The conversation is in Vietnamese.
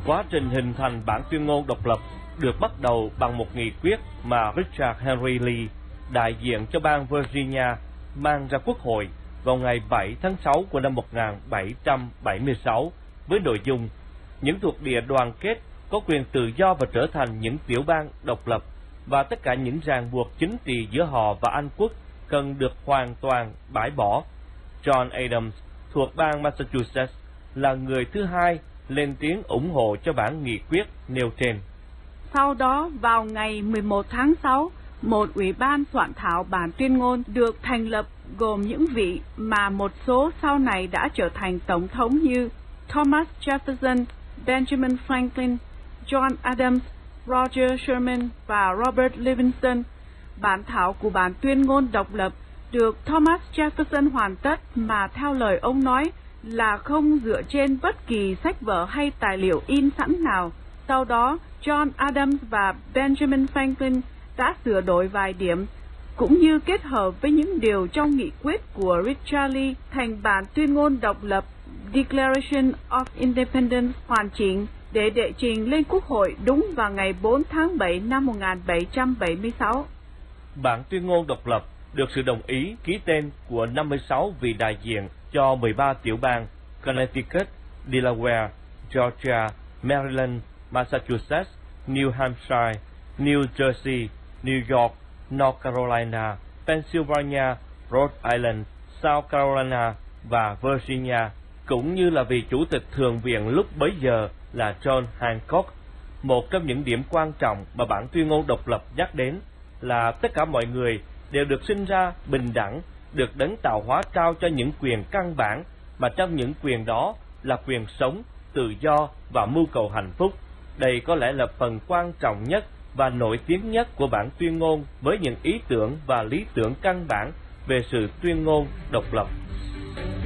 Quá trình hình thành bản tuyên ngôn độc lập được bắt đầu bằng một nghị quyết mà Richard Henry Lee, đại diện cho bang Virginia, mang ra Quốc hội vào ngày 7 tháng 6 của năm 1776 với nội dung những thuộc địa đoàn kết có quyền tự do và trở thành những tiểu bang độc lập, và tất cả những ràng buộc chính trị giữa họ và Anh quốc cần được hoàn toàn bãi bỏ. John Adams thuộc bang Massachusetts là người thứ hai lên tiếng ủng hộ cho bản nghị quyết nêu trên. Sau đó, vào ngày 11 tháng 6, một ủy ban soạn thảo bản tuyên ngôn được thành lập gồm những vị mà một số sau này đã trở thành tổng thống như Thomas Jefferson, Benjamin Franklin, John Adams, Roger Sherman và Robert Livingston. Bản thảo của bản tuyên ngôn độc lập được Thomas Jefferson hoàn tất mà theo lời ông nói là không dựa trên bất kỳ sách vở hay tài liệu in sẵn nào. Sau đó, John Adams và Benjamin Franklin đã sửa đổi vài điểm, cũng như kết hợp với những điều trong nghị quyết của Richard Lee thành bản tuyên ngôn độc lập Declaration of Independence hoàn chỉnh để đệ trình lên Quốc hội đúng vào ngày 4 tháng 7 năm 1776. Bản tuyên ngôn độc lập được sự đồng ý ký tên của 56 vị đại diện cho 13 tiểu bang Connecticut, Delaware, Georgia, Maryland, Massachusetts, New Hampshire, New Jersey, New York, North Carolina, Pennsylvania, Rhode Island, South Carolina và Virginia, cũng như là vị chủ tịch thượng viện lúc bấy giờ là John Hancock. Một trong những điểm quan trọng mà bản tuyên ngôn độc lập nhắc đến là tất cả mọi người đều được sinh ra bình đẳng, được đấng tạo hóa trao cho những quyền căn bản, mà trong những quyền đó là quyền sống, tự do và mưu cầu hạnh phúc. Đây có lẽ là phần quan trọng nhất và nổi tiếng nhất của bản tuyên ngôn với những ý tưởng và lý tưởng căn bản về sự tuyên ngôn độc lập.